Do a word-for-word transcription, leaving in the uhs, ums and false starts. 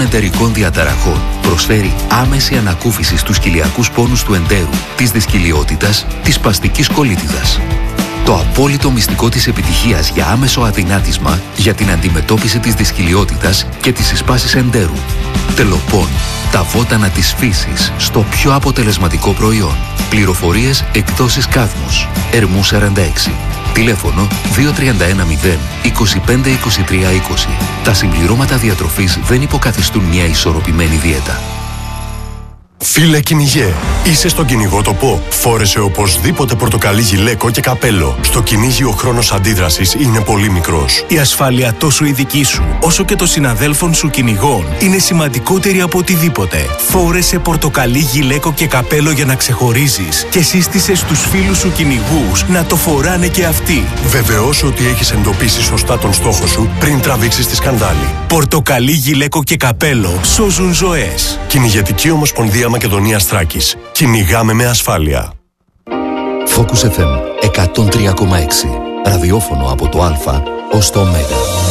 εντερικών διαταραχών προσφέρει άμεση ανακούφιση στους κοιλιακούς πόνους του εντέρου, της δυσκυλιότητας, της σπαστικής κολίτιδας. Το απόλυτο μυστικό της επιτυχίας για άμεσο αδυνάτισμα για την αντιμετώπιση της δυσκυλιότητας και της συσπάσης εντέρου. Τελοπών, τα βότανα της φύσης στο πιο αποτελεσματικό προϊόν. Πληροφορίες εκδόσεις Κάδμος, Ερμού σαράντα έξι. Τηλέφωνο δύο τρία ένα μηδέν είκοσι πέντε είκοσι τρία είκοσι. Τα συμπληρώματα διατροφής δεν υποκαθιστούν μια ισορροπημένη δίαιτα. Φίλε κυνηγέ, είσαι στον κυνηγότοπο? Φόρεσε οπωσδήποτε πορτοκαλί γυλαίκο και καπέλο. Στο κυνήγι ο χρόνος αντίδρασης είναι πολύ μικρός. Η ασφάλεια τόσο η δική σου, όσο και των συναδέλφων σου κυνηγών, είναι σημαντικότερη από οτιδήποτε. Φόρεσε πορτοκαλί γυλαίκο και καπέλο για να ξεχωρίζεις και σύστησε στους φίλους σου κυνηγούς να το φοράνε και αυτοί. Βεβαιώσου ότι έχεις εντοπίσει σωστά τον στόχο σου πριν τραβήξεις τη σκανδάλη. Πορτοκαλί γυλαίκο και καπέλο σώζουν ζωές. Κυνηγετική Ομοσπονδία Μακεδονίας Θράκης. Κυνηγάμε με ασφάλεια. Focus εφ εμ εκατόν τρία κόμμα έξι. Ραδιόφωνο από το Α ως το Ω.